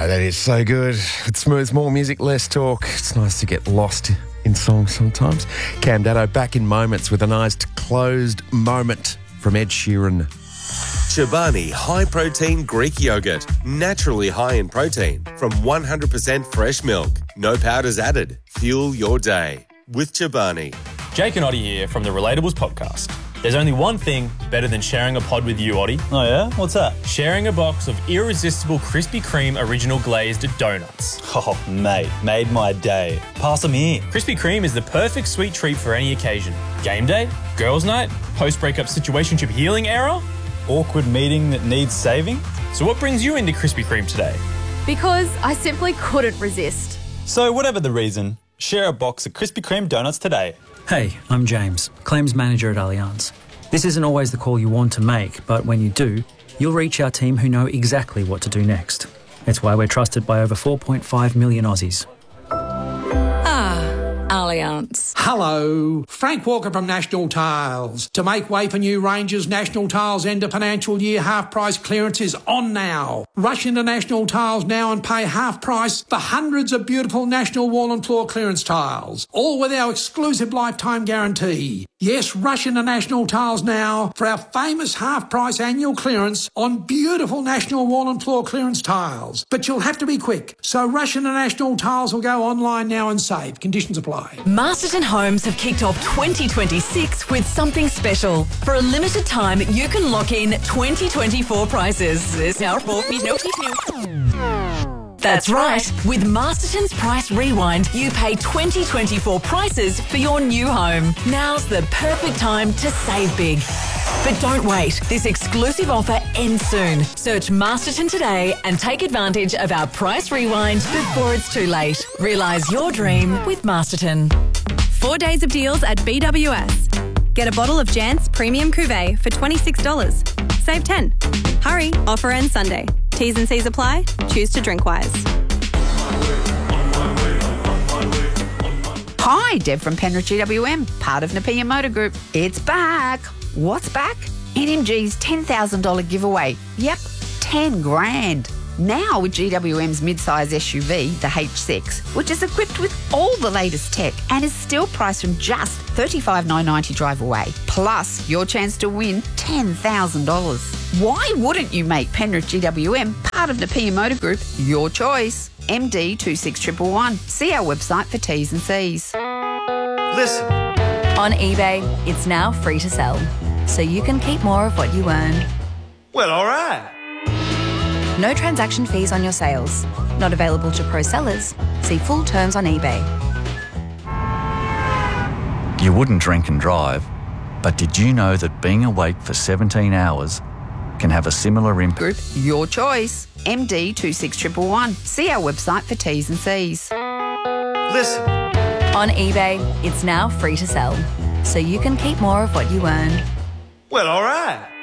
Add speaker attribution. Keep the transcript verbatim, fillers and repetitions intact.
Speaker 1: that is so good. It's smooth, more music, less talk. It's nice to get lost in songs sometimes. Cam Daddo back in moments with a nice closed moment from Ed Sheeran.
Speaker 2: Chobani High Protein Greek Yogurt. Naturally high in protein from one hundred percent fresh milk. No powders added. Fuel your day with Chobani.
Speaker 3: Jake and Oddie here from the Relatables podcast. There's only one thing better than sharing a pod with you, Oddie.
Speaker 4: Oh yeah? What's that?
Speaker 3: Sharing a box of irresistible Krispy Kreme original glazed donuts.
Speaker 4: Oh, mate, made my day. Pass them here.
Speaker 3: Krispy Kreme is the perfect sweet treat for any occasion. Game day, girls' night, post-breakup situationship healing era.
Speaker 4: Awkward meeting that needs saving?
Speaker 3: So what brings you into Krispy Kreme today?
Speaker 5: Because I simply couldn't resist.
Speaker 4: So whatever the reason, share a box of Krispy Kreme donuts today.
Speaker 6: Hey, I'm James, Claims Manager at Allianz. This isn't always the call you want to make, but when you do, you'll reach our team who know exactly what to do next. It's why we're trusted by over four point five million Aussies.
Speaker 7: Allianz.
Speaker 8: Hello, Frank Walker from National Tiles. To make way for new ranges, National Tiles end of financial year half price clearance is on now. Rush into National Tiles now and pay half price for hundreds of beautiful National wall and floor clearance tiles, all with our exclusive lifetime guarantee. Yes, rush into National Tiles now for our famous half price annual clearance on beautiful National wall and floor clearance tiles. But you'll have to be quick, so rush into National Tiles or go online now and save. Conditions apply.
Speaker 7: Masterton Homes have kicked off twenty twenty-six with something special. For a limited time, you can lock in twenty twenty-four prices. That's right. With Masterton's Price Rewind, you pay twenty twenty-four prices for your new home. Now's the perfect time to save big. But don't wait. This exclusive offer ends soon. Search Masterton today and take advantage of our Price Rewind before it's too late. Realise your dream with Masterton.
Speaker 5: Four days of deals at B W S. Get a bottle of Jant's Premium Cuvée for twenty-six dollars. Save ten dollars. Hurry, offer ends Sunday. T's and C's apply. Choose to drink wise.
Speaker 9: Hi, Deb from Penrith G W M, part of Nepean Motor Group. It's back. What's back? N M G's ten thousand dollars giveaway. Yep, ten grand. Now with G W M's mid-size S U V, the H six, which is equipped with all the latest tech and is still priced from just thirty-five thousand nine hundred ninety dollars drive away. Plus, your chance to win ten thousand dollars. Why wouldn't you make Penrith G W M part of Nepean Motor Group your choice? M D two six one one one. See our website for T's and C's.
Speaker 2: Listen.
Speaker 10: On eBay, it's now free to sell, so you can keep more of what you earn.
Speaker 2: Well, all right.
Speaker 10: No transaction fees on your sales. Not available to pro sellers. See full terms on eBay.
Speaker 11: You wouldn't drink and drive, but did you know that being awake for seventeen hours can have a similar impact?
Speaker 9: Group, your choice. M D two six one one one. See our website for T's and C's.
Speaker 2: Listen.
Speaker 10: On eBay, it's now free to sell, so you can keep more of what you earn.
Speaker 2: Well, all right.